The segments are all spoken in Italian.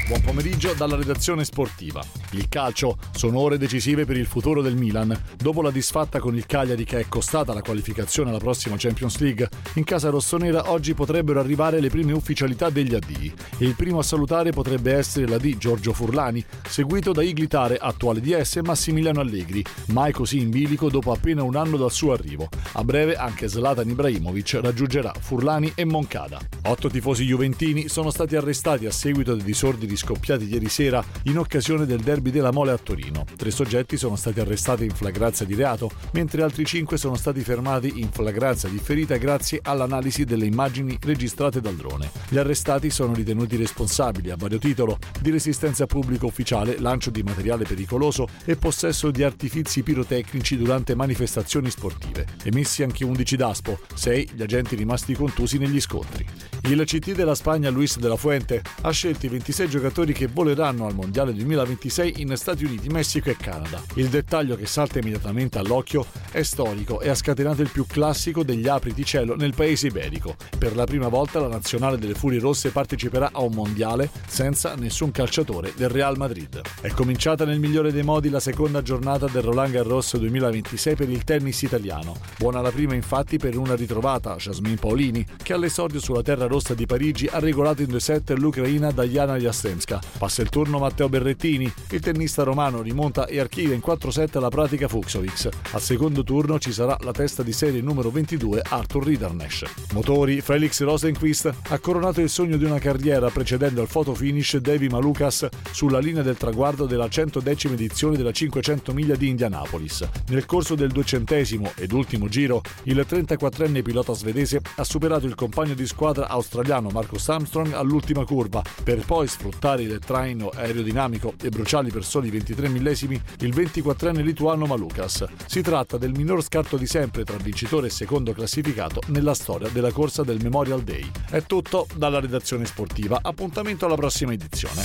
Buon pomeriggio dalla redazione sportiva. Il calcio, sono ore decisive per il futuro del Milan. Dopo la disfatta con il Cagliari che è costata la qualificazione alla prossima Champions League, in casa rossonera oggi potrebbero arrivare le prime ufficialità degli addii. E il primo a salutare potrebbe essere l'AD Giorgio Furlani, seguito da Iglitare, attuale DS, e Massimiliano Allegri, mai così in bilico dopo appena un anno dal suo arrivo. A breve anche Zlatan Ibrahimovic raggiungerà Furlani e Moncada. 8 tifosi juventini sono stati arrestati a seguito dei disordini scoppiati ieri sera in occasione del derby della Mole a Torino. 3 soggetti sono stati arrestati in flagranza di reato, mentre altri 5 sono stati fermati in flagranza differita grazie all'analisi delle immagini registrate dal drone. Gli arrestati sono ritenuti responsabili a vario titolo di resistenza pubblica ufficiale, lancio di materiale pericoloso e possesso di artifizi pirotecnici durante manifestazioni sportive. Emessi anche 11 DASPO, 6 gli agenti rimasti contusi negli scontri. Il CT della Spagna Luis de la Fuente ha scelto i 26 giocatori che voleranno al Mondiale 2026 in Stati Uniti, Messico e Canada. Il dettaglio che salta immediatamente all'occhio è storico e ha scatenato il più classico degli apriti cielo nel paese iberico. Per la prima volta la nazionale delle Furie Rosse parteciperà a un mondiale senza nessun calciatore del Real Madrid. È cominciata nel migliore dei modi la seconda giornata del Roland Garros 2026 per il tennis italiano. Buona la prima infatti per una ritrovata, Jasmine Paolini, che all'esordio sulla terra rossa di Parigi ha regolato in 2 set l'ucraina Diana Jastrzemska. Passa il turno Matteo Berrettini, il tennista romano rimonta e archiva in 4 set la pratica Fucsovics. Al secondo turno ci sarà la testa di serie numero 22 Arthur Riddernesch. Motori, Felix Rosenqvist ha coronato il sogno di una carriera precedendo al photo finish Davy Malukas sulla linea del traguardo della 110ª edizione della 500 miglia di Indianapolis. Nel corso del 200° ed ultimo giro, il 34enne pilota svedese ha superato il compagno di squadra australiano Marcus Armstrong all'ultima curva, per poi sfruttare il traino aerodinamico e bruciarli per soli 23 millesimi il 24enne lituano Malukas. Si tratta del minor scarto di sempre tra vincitore e secondo classificato nella storia della corsa del Memorial Day. È tutto dalla redazione sportiva, appuntamento alla prossima edizione.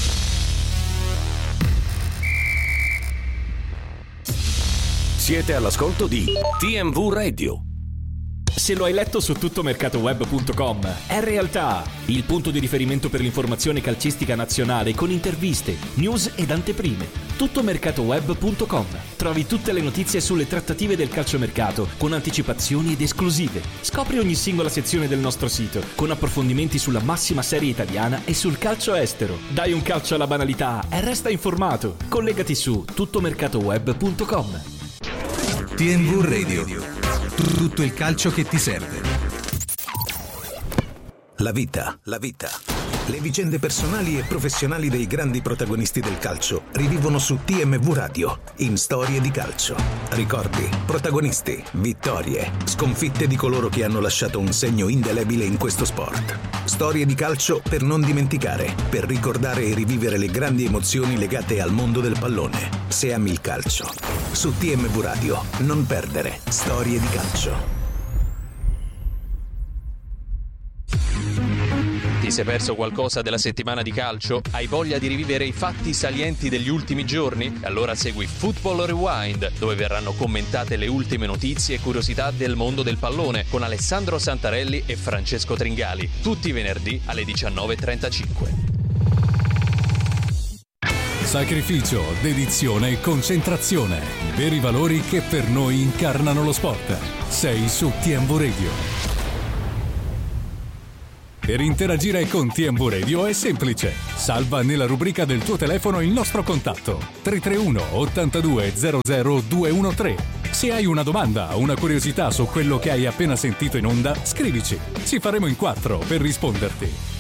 Siete all'ascolto di TMV Radio. Se lo hai letto su tuttomercatoweb.com, è realtà! Il punto di riferimento per l'informazione calcistica nazionale con interviste, news ed anteprime. Tuttomercatoweb.com. Trovi tutte le notizie sulle trattative del calciomercato con anticipazioni ed esclusive. Scopri ogni singola sezione del nostro sito con approfondimenti sulla massima serie italiana e sul calcio estero. Dai un calcio alla banalità e resta informato. Collegati su tuttomercatoweb.com. TMV Radio. Tutto il calcio che ti serve. La vita. Le vicende personali e professionali dei grandi protagonisti del calcio rivivono su TMV Radio in Storie di calcio. Ricordi, protagonisti, vittorie, sconfitte di coloro che hanno lasciato un segno indelebile in questo sport. Storie di calcio per non dimenticare, per ricordare e rivivere le grandi emozioni legate al mondo del pallone. Se ami il calcio, su TMV Radio non perdere Storie di calcio. Ti sei perso qualcosa della settimana di calcio? Hai voglia di rivivere i fatti salienti degli ultimi giorni? Allora segui Football Rewind, dove verranno commentate le ultime notizie e curiosità del mondo del pallone con Alessandro Santarelli e Francesco Tringali, tutti i venerdì alle 19:35. Sacrificio, dedizione e concentrazione. Veri valori che per noi incarnano lo sport. Sei su TMV Radio. Per interagire con TMV Radio è semplice. Salva nella rubrica del tuo telefono il nostro contatto 331 82 00 213. Se hai una domanda o una curiosità su quello che hai appena sentito in onda, scrivici. Ci faremo in 4 per risponderti.